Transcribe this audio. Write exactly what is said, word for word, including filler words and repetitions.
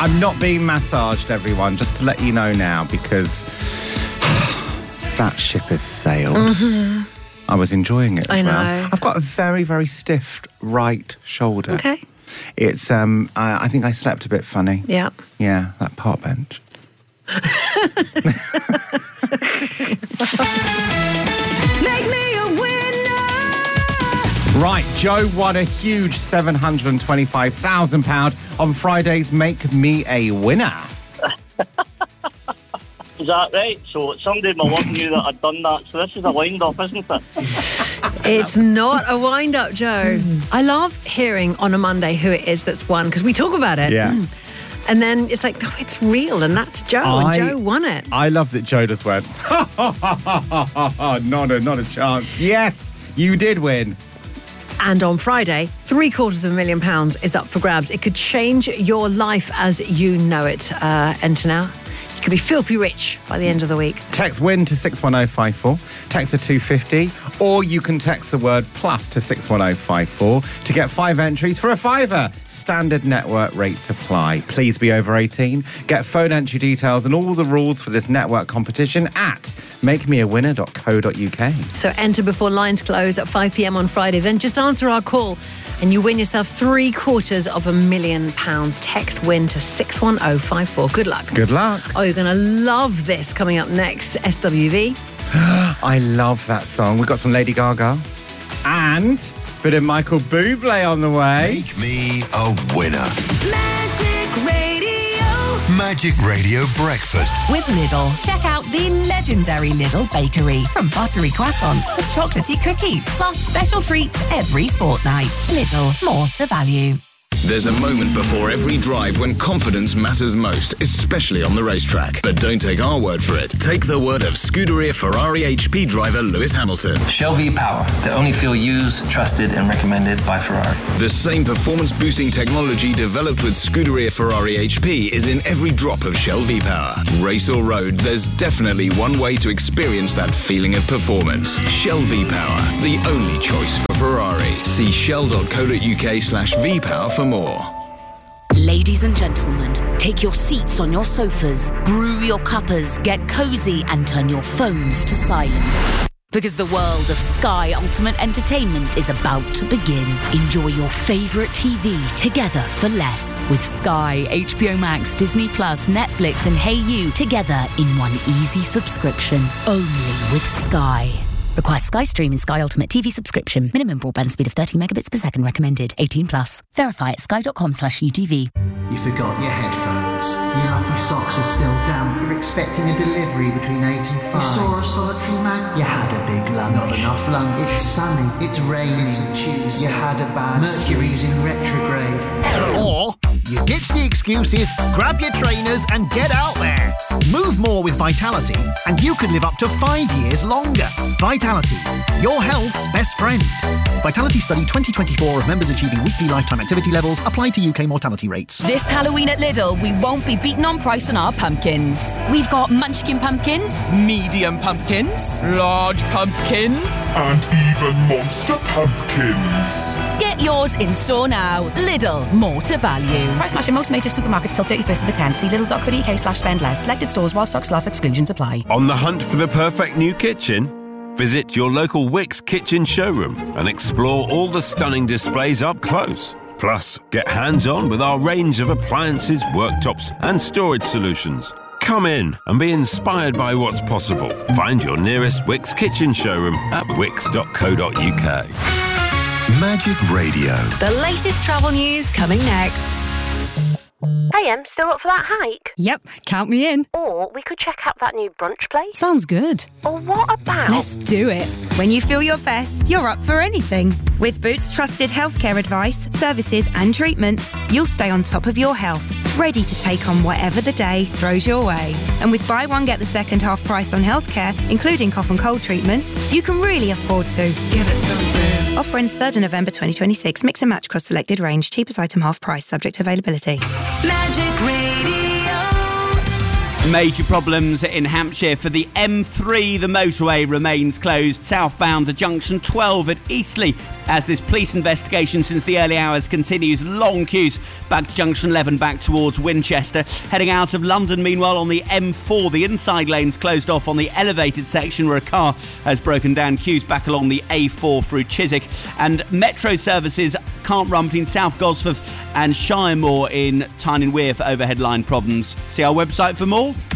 I'm not being massaged, everyone, just to let you know now, because that ship has sailed. Mm-hmm. I was enjoying it as I know. well. I've got a very, very stiff right shoulder. Okay. It's, um, I, I think I slept a bit funny. Yeah. Yeah, that park bench. Make me a winner! Right, Joe won a huge seven hundred twenty-five thousand pounds on Friday's Make Me a Winner. Is that right? So somebody in my work knew that I'd done that, so this is a wind-up, isn't it? It's not a wind-up, Joe. I love hearing on a Monday who it is that's won, because we talk about it. Yeah. And then it's like, oh, it's real, and that's Joe, I- and Joe won it. I love that Joe just went, not a, not a chance. Yes, you did win. And on Friday, three quarters of a million pounds is up for grabs. It could change your life as you know it. Uh, enter now. You could be filthy rich by the end of the week. Text WIN to six one oh five four, text the two fifty, or you can text the word plus to six one oh five four to get five entries for a fiver. Standard network rates apply. Please be over eighteen. Get phone entry details and all the rules for this network competition at make me a winner dot co dot uk. So enter before lines close at five p.m. on Friday. Then just answer our call and you win yourself three quarters of a million pounds. Text WIN to six one oh five four. Good luck. Good luck. Oh, you're going to love this coming up next. S W V. I love that song. We've got some Lady Gaga and a bit of Michael Bublé on the way. Make me a winner. Magic Radio. Magic Radio Breakfast. With Lidl. Check out the legendary Lidl bakery. From buttery croissants to chocolatey cookies. Plus special treats every fortnight. Lidl, more to value. There's a moment before every drive when confidence matters most, especially on the racetrack. But don't take our word for it. Take the word of Scuderia Ferrari H P driver Lewis Hamilton. Shell V-Power, the only fuel used, trusted and recommended by Ferrari. The same performance-boosting technology developed with Scuderia Ferrari H P is in every drop of Shell V-Power. Race or road, there's definitely one way to experience that feeling of performance. Shell V-Power, the only choice for Ferrari. See shell dot co dot uk slash V-Power for more. Ladies and gentlemen, take your seats on your sofas, brew your cuppers, get cosy and turn your phones to silent. Because the world of Sky Ultimate Entertainment is about to begin. Enjoy your favourite T V together for less with Sky, H B O Max, Disney Plus, Netflix and Hey You together in one easy subscription. Only with Sky. Requires Sky Stream and Sky Ultimate T V subscription. Minimum broadband speed of thirty megabits per second recommended. eighteen plus. Verify at sky dot com slash U T V. You forgot your headphones. Your lucky socks are still damp. You're expecting a delivery between eight and five. You saw a solitary man. You had a big lunch. Not enough lunch. It's sunny. It's raining. It's a Tuesday. You had a bad. Mercury's in retrograde. Or you ditch the excuses, grab your trainers and get out there. Move more with Vitality and you can live up to five years longer. Vitality, your health's best friend. Vitality study twenty twenty-four of members achieving weekly lifetime activity levels applied to U K mortality rates. This Halloween at Lidl, we won't be beaten on price on our pumpkins. We've got munchkin pumpkins, medium pumpkins, large pumpkins, and even monster pumpkins. Get yours in store now. Lidl, more to value. Price match in most major supermarkets till thirty-first of the tenth. See lidl dot co dot uk slash spend less. Selected stores while stocks last. Exclusions apply. On the hunt for the perfect new kitchen? Visit your local Wickes kitchen showroom and explore all the stunning displays up close. Plus, get hands-on with our range of appliances, worktops and storage solutions. Come in and be inspired by what's possible. Find your nearest Wickes kitchen showroom at wickes dot co dot uk. Magic Radio. The latest travel news coming next. Hey, Em, still up for that hike? Yep, count me in. Or we could check out that new brunch place. Sounds good. Or what about... Let's do it. When you feel your best, you're up for anything. With Boots trusted healthcare advice, services and treatments, you'll stay on top of your health, ready to take on whatever the day throws your way. And with buy one, get the second half price on healthcare, including cough and cold treatments, you can really afford to. Give it some Boots. Offer ends third of November twenty twenty-six. Mix and match across selected range. Cheapest item half price, subject to availability. Magic Radio. Major problems in Hampshire for the M three. The motorway remains closed southbound to junction twelve at Eastleigh as this police investigation since the early hours continues. Long queues back to junction eleven, back towards Winchester. Heading out of London, meanwhile, on the M four, the inside lane's closed off on the elevated section where a car has broken down. Queues back along the A four through Chiswick. And metro services can't run between South Gosforth and Shiremore in Tyne and Wear for overhead line problems. See our website for more.